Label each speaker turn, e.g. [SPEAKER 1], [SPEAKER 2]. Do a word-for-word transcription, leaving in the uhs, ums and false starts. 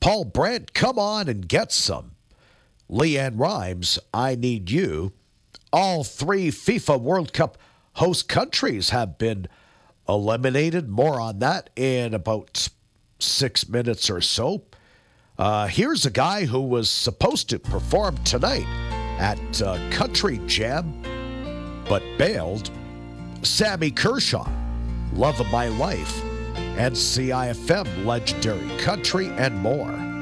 [SPEAKER 1] Paul Brandt, Come On and Get Some. Leanne Rimes, I Need You. All three FIFA World Cup host countries have been eliminated. More on that in about six minutes or so. Uh, here's a guy who was supposed to perform tonight at uh, Country Jam, but bailed. Sammy Kershaw, Love of My Life, and C I F M Legendary Country, and more.